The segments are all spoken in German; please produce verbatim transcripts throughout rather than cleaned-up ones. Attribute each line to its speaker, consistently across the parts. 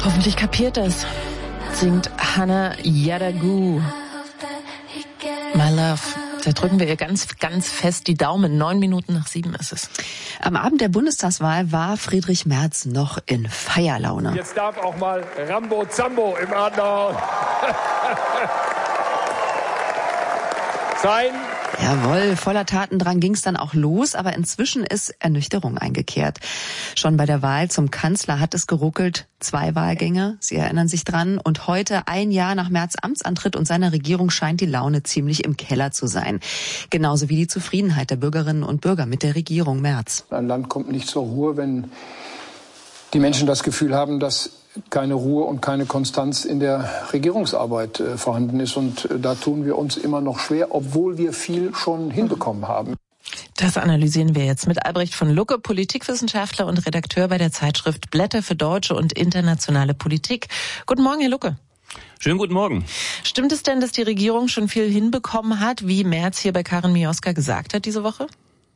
Speaker 1: Hoffentlich kapiert das, singt Hannah Yadagu. My Love. Da drücken wir ihr ganz, ganz fest die Daumen. Neun Minuten nach sieben ist es.
Speaker 2: Am Abend der Bundestagswahl war Friedrich Merz noch in Feierlaune.
Speaker 3: Jetzt darf auch mal Rambo Zambo im Adlerhaus sein.
Speaker 2: Jawohl, voller Tatendrang ging es dann auch los, aber inzwischen ist Ernüchterung eingekehrt. Schon bei der Wahl zum Kanzler hat es geruckelt. Zwei Wahlgänge, Sie erinnern sich dran. Und heute, ein Jahr nach Merz' Amtsantritt und seiner Regierung, scheint die Laune ziemlich im Keller zu sein. Genauso wie die Zufriedenheit der Bürgerinnen und Bürger mit der Regierung Merz.
Speaker 4: Ein Land kommt nicht zur Ruhe, wenn die Menschen das Gefühl haben, dass keine Ruhe und keine Konstanz in der Regierungsarbeit äh, vorhanden ist. Und äh, da tun wir uns immer noch schwer, obwohl wir viel schon hinbekommen haben.
Speaker 1: Das analysieren wir jetzt mit Albrecht von Lucke, Politikwissenschaftler und Redakteur bei der Zeitschrift Blätter für deutsche und internationale Politik. Guten Morgen, Herr Lucke.
Speaker 5: Schönen guten Morgen.
Speaker 1: Stimmt es denn, dass die Regierung schon viel hinbekommen hat, wie Merz hier bei Karin Mioska gesagt hat diese Woche?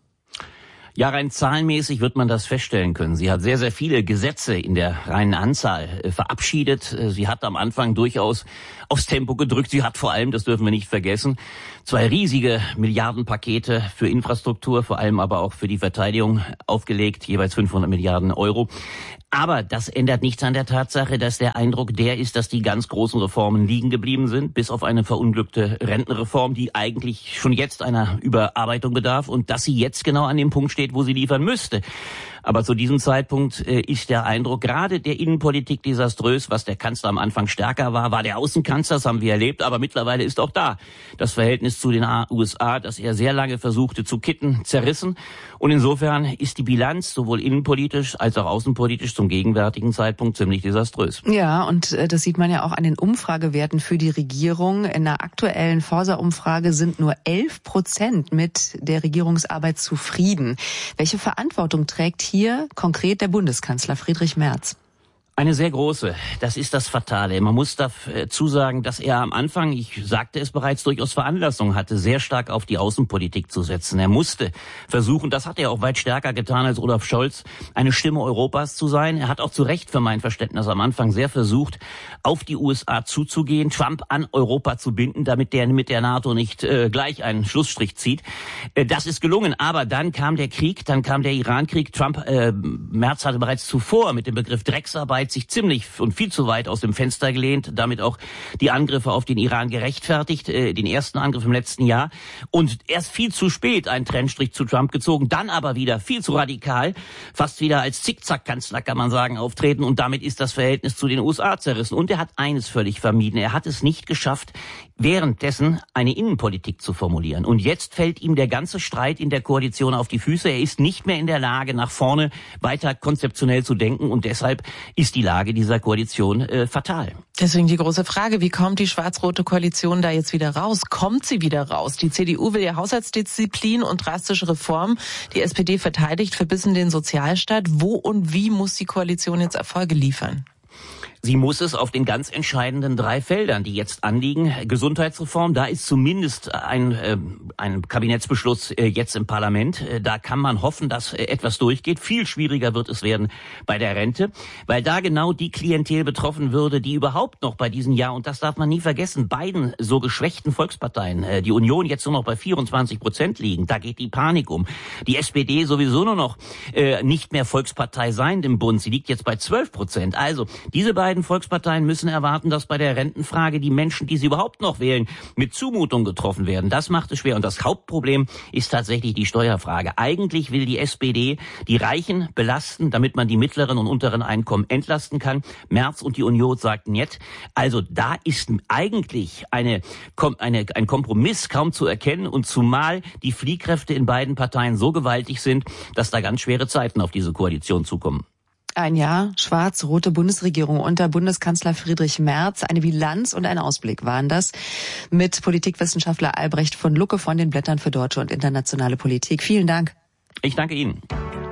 Speaker 5: Ja, rein zahlenmäßig wird man das feststellen können. Sie hat sehr, sehr viele Gesetze in der reinen Anzahl äh, verabschiedet. Sie hat am Anfang durchaus aufs Tempo gedrückt. Sie hat vor allem, das dürfen wir nicht vergessen, zwei riesige Milliardenpakete für Infrastruktur, vor allem aber auch für die Verteidigung aufgelegt, jeweils fünfhundert Milliarden Euro. Aber das ändert nichts an der Tatsache, dass der Eindruck der ist, dass die ganz großen Reformen liegen geblieben sind, bis auf eine verunglückte Rentenreform, die eigentlich schon jetzt einer Überarbeitung bedarf und dass sie jetzt genau an dem Punkt steht, wo sie liefern müsste. Aber zu diesem Zeitpunkt äh, ist der Eindruck gerade der Innenpolitik desaströs. Was der Kanzler am Anfang stärker war, war der Außenkanzler, das haben wir erlebt. Aber mittlerweile ist auch da das Verhältnis zu den U S A, das er sehr lange versuchte zu kitten, zerrissen. Und insofern ist die Bilanz sowohl innenpolitisch als auch außenpolitisch zum gegenwärtigen Zeitpunkt ziemlich desaströs.
Speaker 2: Ja, und äh, das sieht man ja auch an den Umfragewerten für die Regierung. In der aktuellen Forsa-Umfrage sind nur elf Prozent mit der Regierungsarbeit zufrieden. Welche Verantwortung trägt hier konkret der Bundeskanzler Friedrich Merz?
Speaker 5: Eine sehr große. Das ist das Fatale. Man muss dazu sagen, dass er am Anfang, ich sagte es bereits, durchaus Veranlassung hatte, sehr stark auf die Außenpolitik zu setzen. Er musste versuchen, das hat er auch weit stärker getan als Olaf Scholz, eine Stimme Europas zu sein. Er hat auch zu Recht für mein Verständnis am Anfang sehr versucht, auf die U S A zuzugehen, Trump an Europa zu binden, damit der mit der NATO nicht äh, gleich einen Schlussstrich zieht. Äh, das ist gelungen, aber dann kam der Krieg, dann kam der Iran-Krieg. Trump, äh, Merz hatte bereits zuvor mit dem Begriff Drecksarbeit sich ziemlich und viel zu weit aus dem Fenster gelehnt, damit auch die Angriffe auf den Iran gerechtfertigt, äh, den ersten Angriff im letzten Jahr und erst viel zu spät einen Trennstrich zu Trump gezogen, dann aber wieder viel zu radikal, fast wieder als Zickzack-Kanzler, kann man sagen, auftreten und damit ist das Verhältnis zu den U S A zerrissen. Und er hat eines völlig vermieden, er hat es nicht geschafft, währenddessen eine Innenpolitik zu formulieren. Und jetzt fällt ihm der ganze Streit in der Koalition auf die Füße. Er ist nicht mehr in der Lage, nach vorne weiter konzeptionell zu denken und deshalb ist die Lage dieser Koalition äh, fatal.
Speaker 1: Deswegen die große Frage, wie kommt die schwarz-rote Koalition da jetzt wieder raus? Kommt sie wieder raus? Die C D U will ja Haushaltsdisziplin und drastische Reformen. Die S P D verteidigt verbissen den Sozialstaat. Wo und wie muss die Koalition jetzt Erfolge liefern?
Speaker 5: Sie muss es auf den ganz entscheidenden drei Feldern, die jetzt anliegen. Gesundheitsreform, da ist zumindest ein, äh, ein Kabinettsbeschluss äh, jetzt im Parlament. Äh, da kann man hoffen, dass äh, etwas durchgeht. Viel schwieriger wird es werden bei der Rente, weil da genau die Klientel betroffen würde, die überhaupt noch bei diesem Jahr, und das darf man nie vergessen, beiden so geschwächten Volksparteien, äh, die Union jetzt nur noch bei vierundzwanzig Prozent liegen, da geht die Panik um. Die S P D sowieso nur noch äh, nicht mehr Volkspartei sein im Bund, sie liegt jetzt bei zwölf Prozent. Also diese beiden beiden Volksparteien müssen erwarten, dass bei der Rentenfrage die Menschen, die sie überhaupt noch wählen, mit Zumutung getroffen werden. Das macht es schwer. Und das Hauptproblem ist tatsächlich die Steuerfrage. Eigentlich will die S P D die Reichen belasten, damit man die mittleren und unteren Einkommen entlasten kann. Merz und die Union sagten jetzt, also da ist eigentlich eine, eine, ein Kompromiss kaum zu erkennen. Und zumal die Fliehkräfte in beiden Parteien so gewaltig sind, dass da ganz schwere Zeiten auf diese Koalition zukommen.
Speaker 2: Ein Jahr schwarz-rote Bundesregierung unter Bundeskanzler Friedrich Merz. Eine Bilanz und ein Ausblick waren das mit Politikwissenschaftler Albrecht von Lucke von den Blättern für deutsche und internationale Politik. Vielen Dank.
Speaker 5: Ich danke Ihnen.